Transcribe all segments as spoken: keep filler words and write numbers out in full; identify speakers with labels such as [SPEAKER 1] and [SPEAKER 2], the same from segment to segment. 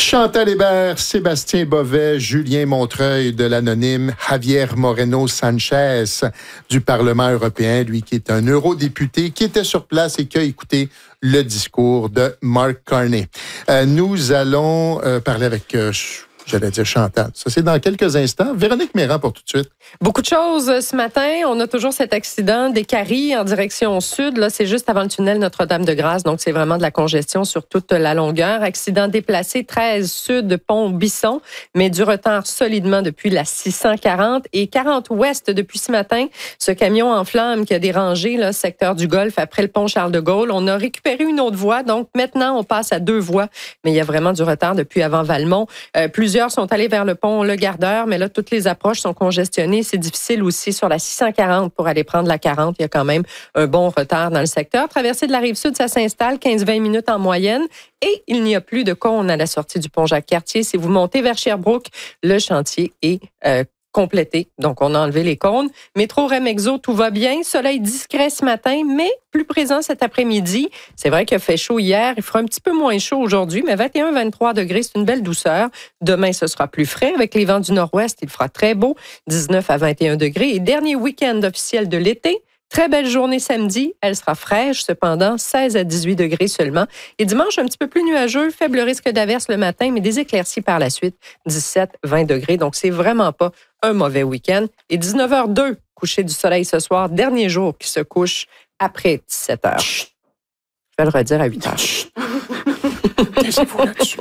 [SPEAKER 1] Chantal Hébert, Sébastien Bovet, Julien Montreuil de l'anonyme Javier Moreno Sanchez du Parlement européen, lui qui est un eurodéputé, qui était sur place et qui a écouté le discours de Mark Carney. Euh, nous allons euh, parler avec... Euh, J'allais dire Chantal. Ça, c'est dans quelques instants. Véronique Méran pour tout de suite.
[SPEAKER 2] Beaucoup de choses ce matin. On a toujours cet accident des Caries en direction sud. Là, c'est juste avant le tunnel Notre-Dame-de-Grâce. Donc, c'est vraiment de la congestion sur toute la longueur. Accident déplacé treize sud, pont Bisson, mais du retard solidement depuis la six cent quarante et quarante ouest depuis ce matin. Ce camion en flammes qui a dérangé le secteur du Golfe après le pont Charles-de-Gaulle. On a récupéré une autre voie. Donc, maintenant, on passe à deux voies. Mais il y a vraiment du retard depuis avant Valmont. Euh, plusieurs sont allés vers le pont Le Gardeur, mais là, toutes les approches sont congestionnées. C'est difficile aussi sur la six cent quarante pour aller prendre la quarante. Il y a quand même un bon retard dans le secteur. Traversée de la Rive-Sud, ça s'installe, quinze à vingt minutes en moyenne. Et il n'y a plus de cône à la sortie du pont Jacques-Cartier. Si vous montez vers Sherbrooke, le chantier est euh, complété. Donc, on a enlevé les cônes. Métro Remexo, tout va bien. Soleil discret ce matin, mais plus présent cet après-midi. C'est vrai qu'il a fait chaud hier. Il fera un petit peu moins chaud aujourd'hui, mais vingt et un à vingt-trois degrés, c'est une belle douceur. Demain, ce sera plus frais. Avec les vents du nord-ouest, il fera très beau, dix-neuf à vingt et un degrés. Et dernier week-end officiel de l'été, très belle journée samedi. Elle sera fraîche, cependant, seize à dix-huit degrés seulement. Et dimanche, un petit peu plus nuageux, faible risque d'averse le matin, mais des éclaircies par la suite, dix-sept à vingt degrés. Donc, c'est vraiment pas un mauvais week-end. Et dix-neuf heures deux, coucher du soleil ce soir, dernier jour qui se couche après dix-sept heures. Chut. Je vais le redire à huit heures.
[SPEAKER 1] Taisez-vous là-dessus.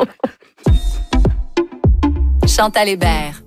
[SPEAKER 3] Chantal Hébert.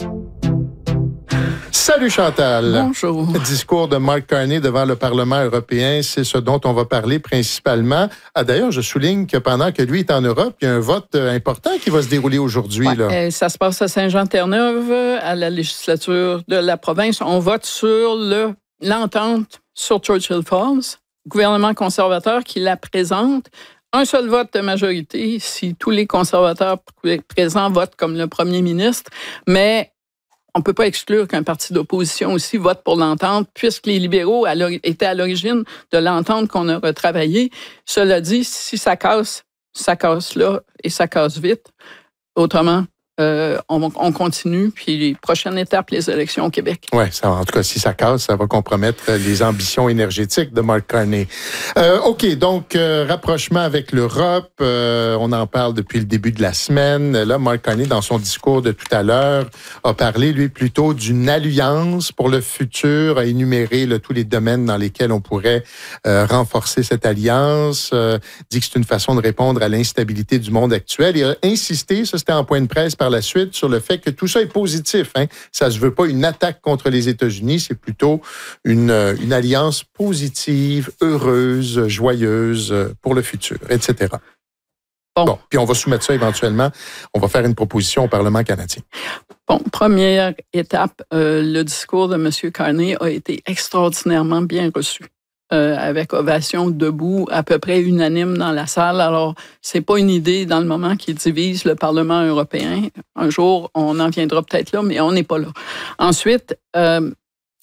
[SPEAKER 1] Salut Chantal.
[SPEAKER 4] Bonjour.
[SPEAKER 1] Discours de Mark Carney devant le Parlement européen, c'est ce dont on va parler principalement. Ah, d'ailleurs, je souligne que pendant que lui est en Europe, il y a un vote important qui va se dérouler aujourd'hui.
[SPEAKER 4] Ouais,
[SPEAKER 1] là.
[SPEAKER 4] euh, ça se passe à Saint-Jean-Terre-Neuve, à la législature de la province. On vote sur le, l'entente sur Churchill Falls, gouvernement conservateur qui la présente. Un seul vote de majorité si tous les conservateurs présents votent comme le premier ministre, mais on ne peut pas exclure qu'un parti d'opposition aussi vote pour l'entente, puisque les libéraux étaient à l'origine de l'entente qu'on a retravaillée. Cela dit, si ça casse, ça casse là et ça casse vite. Autrement, euh, on, on continue. Puis les prochaines étapes, les élections au Québec.
[SPEAKER 1] Oui, en tout cas, si ça casse, ça va compromettre les ambitions énergétiques de Mark Carney. Euh, OK, donc, euh, rapprochement avec l'Europe, euh, on en parle depuis le début de la semaine. Là, Mark Carney, dans son discours de tout à l'heure, a parlé, lui, plutôt d'une alliance pour le futur, a énuméré là, tous les domaines dans lesquels on pourrait euh, renforcer cette alliance, euh, dit que c'est une façon de répondre à l'instabilité du monde actuel et a insisté, ça c'était en point de presse par la suite, sur le fait que tout ça est positif. Hein. Ça ne se veut pas une attaque contre les États-Unis, c'est plutôt une, une alliance positive, heureuse, joyeuse pour le futur, et cetera. Bon. bon, puis on va soumettre ça éventuellement. On va faire une proposition au Parlement canadien.
[SPEAKER 4] Bon, première étape, euh, le discours de M. Carney a été extraordinairement bien reçu. Euh, avec ovation debout, à peu près unanime dans la salle. Alors, c'est pas une idée dans le moment qui divise le Parlement européen. Un jour, on en viendra peut-être là, mais on n'est pas là. Ensuite, euh,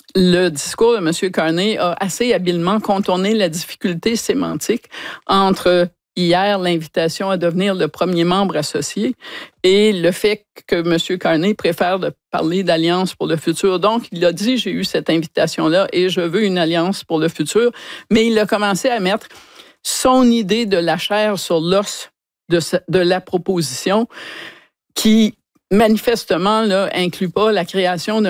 [SPEAKER 4] le discours de M. Carney a assez habilement contourné la difficulté sémantique entre hier l'invitation à devenir le premier membre associé et le fait que M. Carney préfère de parler d'alliance pour le futur. Donc, il a dit, j'ai eu cette invitation-là et je veux une alliance pour le futur. Mais il a commencé à mettre son idée de la chair sur l'os de, de la proposition qui, manifestement, là, inclut pas la création d'un